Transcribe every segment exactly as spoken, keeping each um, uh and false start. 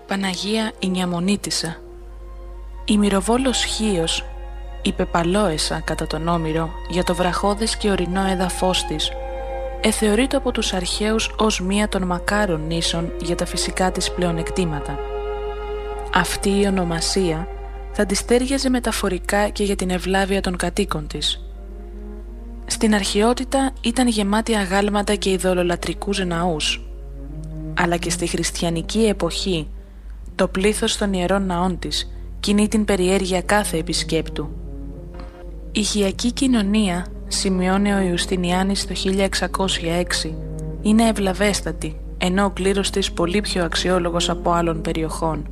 Παναγία η Νιαμονίτισσα. Η Μυροβόλος Χίος, η Πεπαλόεσα κατά τον Όμηρο, για το βραχώδες και ορεινό έδαφος της, εθεωρείται από τους αρχαίους ως μία των μακάρων νήσων για τα φυσικά της πλεονεκτήματα. Αυτή η ονομασία θα τη στέριαζε μεταφορικά και για την ευλάβεια των κατοίκων της. Στην αρχαιότητα ήταν γεμάτη αγάλματα και ειδωλολατρικούς ναούς, αλλά και στη χριστιανική εποχή το πλήθος των ιερών ναών της κινεί την περιέργεια κάθε επισκέπτου. Η Χιακή κοινωνία, σημειώνει ο Ιουστινιάνης το χίλια εξακόσια έξι, είναι ευλαβέστατη, ενώ ο κλήρος της πολύ πιο αξιόλογος από άλλων περιοχών.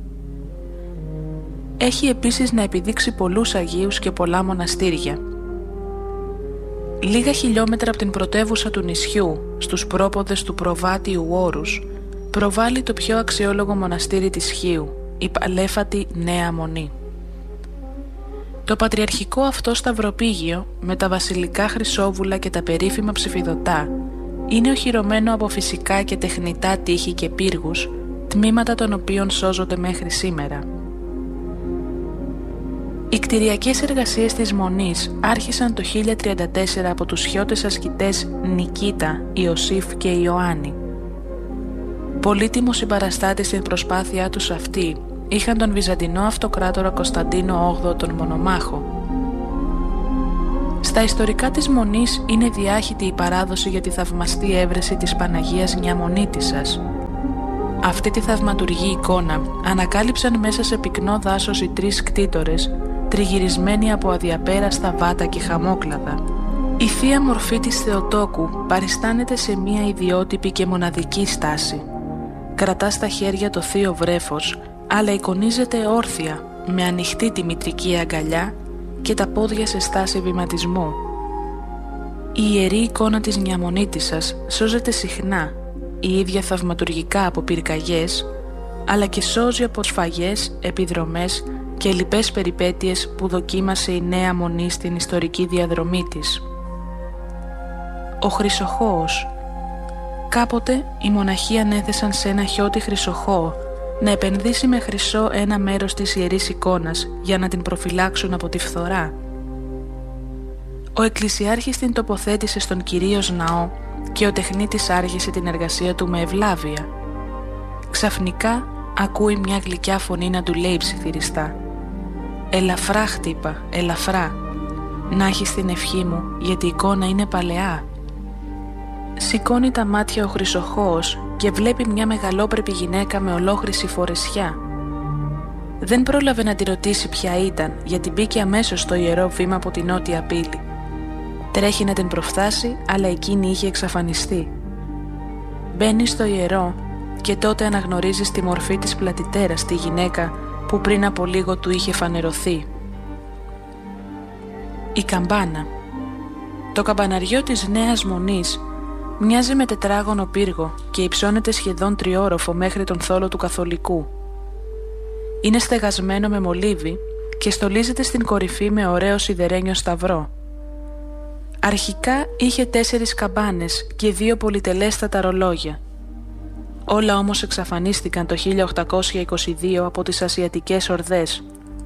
Έχει επίσης να επιδείξει πολλούς αγίους και πολλά μοναστήρια. Λίγα χιλιόμετρα από την πρωτεύουσα του νησιού, στους πρόποδες του προβάτιου όρους, προβάλλει το πιο αξιόλογο μοναστήρι της Χίου, η παλέφατη Νέα Μονή. Το πατριαρχικό αυτό σταυροπήγιο, με τα βασιλικά χρυσόβουλα και τα περίφημα ψηφιδωτά, είναι οχυρωμένο από φυσικά και τεχνητά τείχη και πύργους, τμήματα των οποίων σώζονται μέχρι σήμερα. Οι κτηριακές εργασίες της Μονής άρχισαν το χίλια τριάντα τέσσερα από τους χιώτες ασκητές Νικήτα, Ιωσήφ και Ιωάννη. Πολύτιμο συμπαραστάτη στην προσπάθειά τους αυτή είχαν τον Βυζαντινό αυτοκράτορα Κωνσταντίνο όγδοο τον Μονομάχο. Στα ιστορικά της Μονής είναι διάχυτη η παράδοση για τη θαυμαστή έβρεση της Παναγίας Νιαμονίτισσας. Αυτή τη θαυματουργή εικόνα ανακάλυψαν μέσα σε πυκνό δάσος οι τρεις κτήτορες, τριγυρισμένοι από αδιαπέραστα βάτα και χαμόκλαδα. Η θεία μορφή της Θεοτόκου παριστάνεται σε μία ιδιότυπη και μοναδική στάση. Κρατά στα χέρια το θείο βρέφος, αλλά εικονίζεται όρθια, με ανοιχτή τη μητρική αγκαλιά και τα πόδια σε στάση βηματισμού. Η ιερή εικόνα της Νιαμονίτισσας σώζεται συχνά, η ίδια θαυματουργικά από πυρκαγιές, αλλά και σώζει από σφαγές, επιδρομές και λοιπές περιπέτειες που δοκίμασε η Νέα Μονή στην ιστορική διαδρομή της. Ο Χρυσοχώος. Κάποτε οι μοναχοί ανέθεσαν σε ένα χιώτη Χρυσοχώο να επενδύσει με χρυσό ένα μέρος της ιερής εικόνας για να την προφυλάξουν από τη φθορά. Ο εκκλησιάρχης την τοποθέτησε στον κυρίως ναό και ο τεχνίτης άργησε την εργασία του με ευλάβεια. Ξαφνικά ακούει μια γλυκιά φωνή να του λέει ψιθυριστά: «Ελαφρά χτύπα, ελαφρά, να έχεις την ευχή μου, γιατί η εικόνα είναι παλαιά». Σηκώνει τα μάτια ο Χρυσοχώος και βλέπει μια μεγαλόπρεπη γυναίκα με ολόχρυση φορεσιά. Δεν πρόλαβε να τη ρωτήσει ποια ήταν, γιατί μπήκε αμέσως στο ιερό βήμα από την νότια πύλη. Τρέχει να την προφθάσει, αλλά εκείνη είχε εξαφανιστεί. Μπαίνει στο ιερό και τότε αναγνωρίζει στη μορφή της πλατητέρας τη γυναίκα που πριν από λίγο του είχε φανερωθεί. Η καμπάνα. Το καμπαναριό της Νέας Μονής μοιάζει με τετράγωνο πύργο και υψώνεται σχεδόν τριόροφο μέχρι τον θόλο του Καθολικού. Είναι στεγασμένο με μολύβι και στολίζεται στην κορυφή με ωραίο σιδερένιο σταυρό. Αρχικά είχε τέσσερις καμπάνες και δύο πολυτελέστατα ρολόγια. Όλα όμως εξαφανίστηκαν το χίλια οκτακόσια είκοσι δύο από τις ασιατικές ορδές.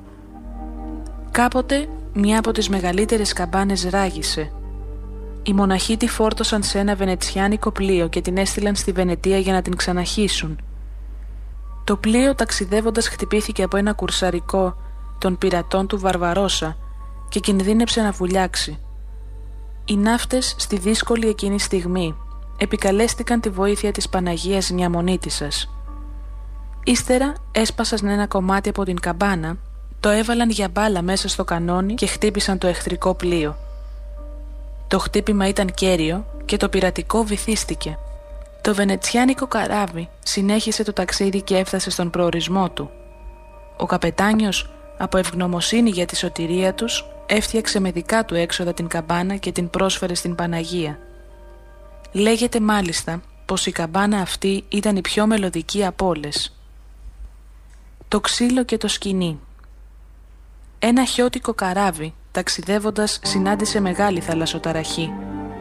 Κάποτε μια από τις μεγαλύτερες καμπάνες ράγισε. Οι μοναχοί τη φόρτωσαν σε ένα βενετσιάνικο πλοίο και την έστειλαν στη Βενετία για να την ξαναχύσουν. Το πλοίο ταξιδεύοντας χτυπήθηκε από ένα κουρσαρικό των πειρατών του Βαρβαρόσα και κινδύνεψε να βουλιάξει. Οι ναύτες στη δύσκολη εκείνη στιγμή επικαλέστηκαν τη βοήθεια της Παναγίας Νιαμονίτισσας. Ύστερα έσπασαν ένα κομμάτι από την καμπάνα, το έβαλαν για μπάλα μέσα στο κανόνι και χτύπησαν το εχθρικό πλοίο. Το χτύπημα ήταν κέριο και το πειρατικό βυθίστηκε. Το βενετσιάνικο καράβι συνέχισε το ταξίδι και έφτασε στον προορισμό του. Ο καπετάνιος, από ευγνωμοσύνη για τη σωτηρία τους, έφτιαξε με δικά του έξοδα την καμπάνα και την πρόσφερε στην Παναγία. Λέγεται μάλιστα πως η καμπάνα αυτή ήταν η πιο μελωδική από όλες. Το ξύλο και το σκοινί. Ένα χιώτικο καράβι, ταξιδεύοντας, συνάντησε μεγάλη θαλασσοταραχή.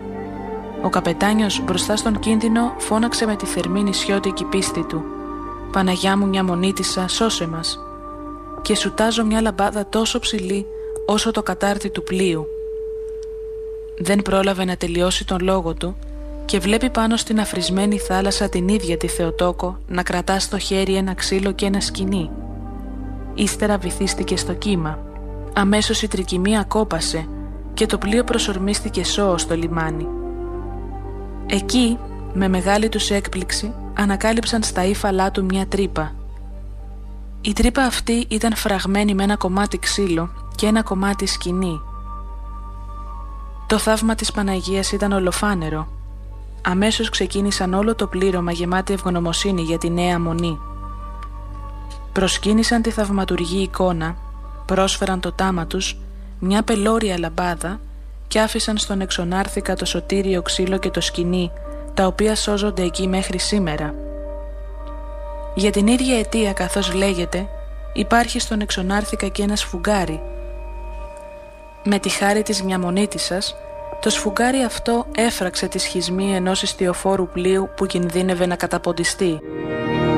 Ο καπετάνιος μπροστά στον κίνδυνο φώναξε με τη θερμή νησιώτικη πίστη του: «Παναγιά μου, μια μονίτισσα, σώσε μας», και σουτάζω μια λαμπάδα τόσο ψηλή όσο το κατάρτι του πλοίου. Δεν πρόλαβε να τελειώσει τον λόγο του και βλέπει πάνω στην αφρισμένη θάλασσα την ίδια τη Θεοτόκο να κρατά στο χέρι ένα ξύλο και ένα σκοινί. Ύστερα βυθίστηκε στο κύμα. Αμέσως η τρικυμία κόπασε και το πλοίο προσορμίστηκε σώο στο λιμάνι. Εκεί, με μεγάλη τους έκπληξη, ανακάλυψαν στα ύφαλά του μια τρύπα. Η τρύπα αυτή ήταν φραγμένη με ένα κομμάτι ξύλο και ένα κομμάτι σκοινί. Το θαύμα της Παναγίας ήταν ολοφάνερο. Αμέσως ξεκίνησαν όλο το πλήρωμα γεμάτη ευγνωμοσύνη για τη νέα μονή. Προσκύνησαν τη θαυματουργή εικόνα, πρόσφεραν το τάμα τους, μια πελώρια λαμπάδα και άφησαν στον εξονάρθηκα το σωτήριο ξύλο και το σκοινί, τα οποία σώζονται εκεί μέχρι σήμερα. Για την ίδια αιτία, καθώς λέγεται, υπάρχει στον εξονάρθηκα και ένα σφουγγάρι. Με τη χάρη της μιαμονίτισσας, το σφουγγάρι αυτό έφραξε τη σχισμή ενός ιστιοφόρου πλοίου που κινδύνευε να καταποντιστεί.